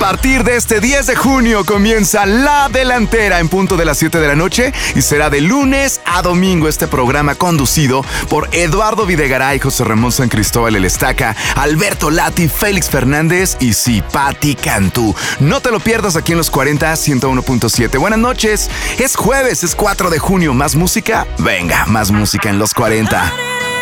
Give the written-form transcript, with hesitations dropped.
partir de este 10 de junio comienza La Delantera en punto de las 7 de la noche y será de lunes a domingo este programa conducido por Eduardo Videgaray, José Ramón San Cristóbal El Estaca, Alberto Lati, Félix Fernández y Patti Cantú. No te lo pierdas aquí en los 40 101.7. Buenas noches, es jueves, es 4 de junio. ¿Más música? Venga, más música en los 40.